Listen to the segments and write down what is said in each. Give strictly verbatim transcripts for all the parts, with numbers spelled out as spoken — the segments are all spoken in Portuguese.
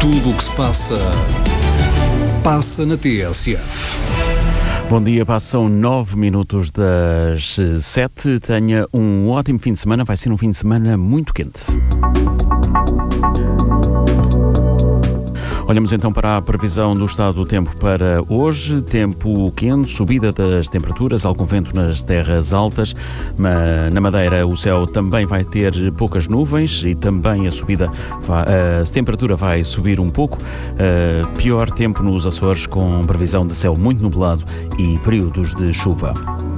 Tudo o que se passa, passa na T S F. Bom dia, passam nove minutos das sete. Tenha um ótimo fim de semana, vai ser um fim de semana muito quente. Olhamos então para a previsão do estado do tempo para hoje. Tempo quente, subida das temperaturas, algum vento nas terras altas. Na Madeira o céu também vai ter poucas nuvens e também a subida, a temperatura vai subir um pouco. Pior tempo nos Açores, com previsão de céu muito nublado e períodos de chuva.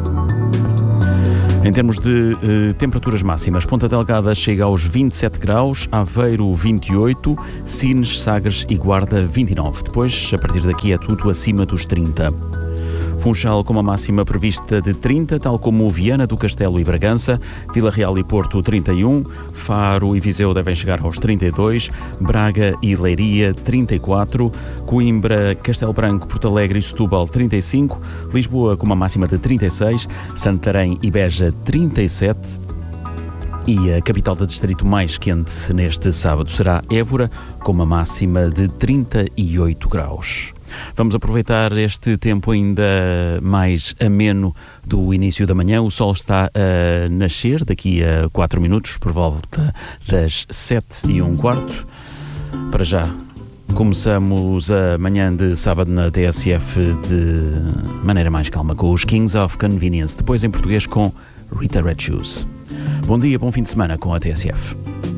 Em termos de eh, temperaturas máximas, Ponta Delgada chega aos vinte e sete graus, Aveiro vinte e oito, Sines, Sagres e Guarda vinte e nove. Depois, a partir daqui, é tudo acima dos trinta. Funchal com uma máxima prevista de trinta, tal como Viana do Castelo e Bragança, Vila Real e Porto trinta e um, Faro e Viseu devem chegar aos trinta e dois, Braga e Leiria trinta e quatro, Coimbra, Castelo Branco, Porto Alegre e Setúbal trinta e cinco, Lisboa com uma máxima de trinta e seis, Santarém e Beja trinta e sete. E a capital do distrito mais quente neste sábado será Évora, com uma máxima de trinta e oito graus. Vamos aproveitar este tempo ainda mais ameno do início da manhã. O sol está a nascer daqui a quatro minutos, por volta das sete e um quarto. Para já, começamos a manhã de sábado na T S F de maneira mais calma, com os Kings of Convenience, depois em português com Rita Red Shoes. Bom dia, bom fim de semana com a T S F.